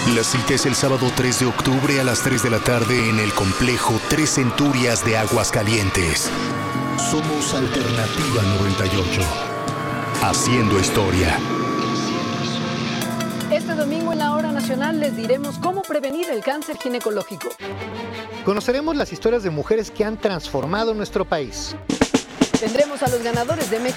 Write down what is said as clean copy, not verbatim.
La cita es el sábado 3 de octubre a las 3 de la tarde en el complejo Tres Centurias de Aguascalientes. Somos Alternativa 98. Haciendo historia. Este domingo en la Hora Nacional les diremos cómo prevenir el cáncer ginecológico. Conoceremos las historias de mujeres que han transformado nuestro país. Tendremos a los ganadores de